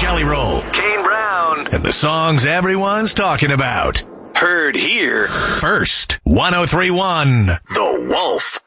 Kelly Roll, Kane Brown, and the songs everyone's talking about. Heard here first. 103.1 The Wolf.